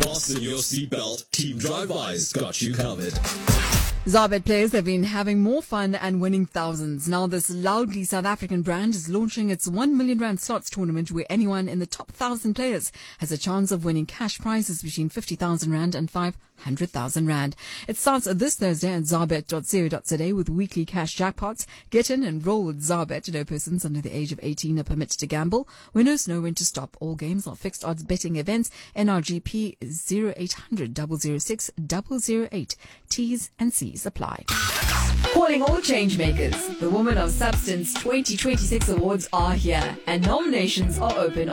Fasten your seatbelt. Team Drive-By's got you covered. Zarbet players have been having more fun and winning thousands. Now this loudly South African brand is launching its 1 million rand slots tournament where anyone in the top 1,000 players has a chance of winning cash prizes between 50,000 rand and 500,000 rand. It starts this Thursday at zarbet.co.za with weekly cash jackpots. Get in and roll with Zarbet. No persons under the age of 18 are permitted to gamble. Winners know when to stop. All games are fixed odds betting events. NRGP 0800 006 008. T's and C's apply. Calling all change makers. The Woman of Substance 2026 awards are here and nominations are open